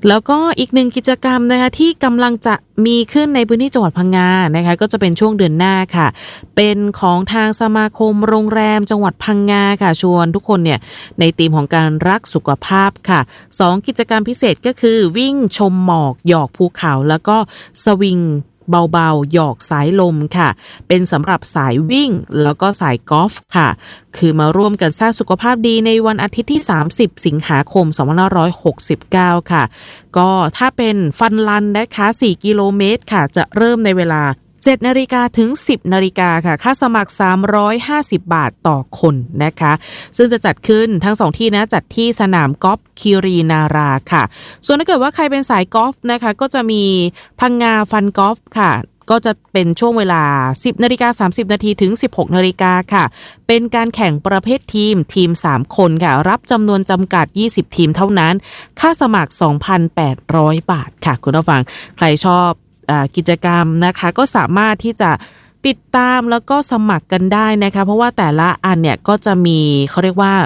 แล้วก็อีกหนึ่งกิจกรรมนะคะที่กำลังจะมีขึ้นในพื้นที่จังหวัดพังงานะคะก็จะเป็นช่วงเดือนหน้าค่ะเป็นของทางสมาคมโรงแรมจังหวัดพังงาค่ะชวนทุกคนเนี่ยในธีมของการรักสุขภาพค่ะ2กิจกรรมพิเศษก็คือวิ่งชมหมอกหยอกภูเขาแล้วก็สวิงเบาๆหยอกสายลมค่ะเป็นสำหรับสายวิ่งแล้วก็สายกอล์ฟค่ะคือมาร่วมกันสร้างสุขภาพดีในวันอาทิตย์ที่30สิงหาคม2569ค่ะก็ถ้าเป็นฟันรันนะคะ4กิโลเมตรค่ะจะเริ่มในเวลา7 นาฬิกาถึง10 นาฬิกาค่ะค่าสมัคร350 บาทต่อคนนะคะซึ่งจะจัดขึ้นทั้ง2ที่นะจัดที่สนามกอล์ฟคีรีนาราค่ะส่วนถ้าเกิดว่าใครเป็นสายกอล์ฟนะคะก็จะมีพังงาฟันกอล์ฟค่ะก็จะเป็นช่วงเวลา 10:30 นาทีถึง 16 นาฬิกาค่ะเป็นการแข่งประเภททีม3คนค่ะรับจำนวนจำกัด20ทีมเท่านั้นค่าสมัคร 2,800 บาทค่ะคุณผู้ฟังใครชอบกิจกรรมนะคะก็สามารถที่จะติดตามแล้วก็สมัครกันได้นะคะเพราะว่าแต่ละอันเนี่ยก็จะมีเขาเรียกว่า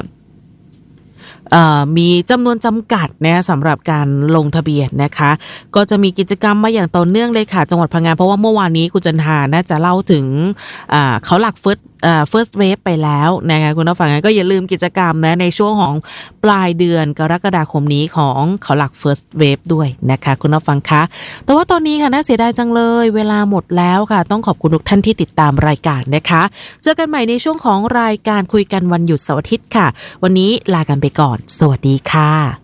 มีจำนวนจำกัดนะสำหรับการลงทะเบียนนะคะก็จะมีกิจกรรมมาอย่างต่อเนื่องเลยค่ะจังหวัดพังงาเพราะว่าเมื่อวานนี้คุณจันทาน่าจะเล่าถึงเขาหลักfirst wave ไปแล้วนะคะคุณผู้ฟังก็อย่าลืมกิจกรรมนะในช่วงของปลายเดือนกรกฎาคมนี้ของเขาหลัก first wave ด้วยนะคะคุณผู้ฟังคะแต่ว่าตอนนี้ค่ะน่าเสียดายจังเลยเวลาหมดแล้วค่ะต้องขอบคุณทุกท่านที่ติดตามรายการนะคะเจอกันใหม่ในช่วงของรายการคุยกันวันหยุดเสาร์อาทิตย์ค่ะวันนี้ลากันไปก่อนสวัสดีค่ะ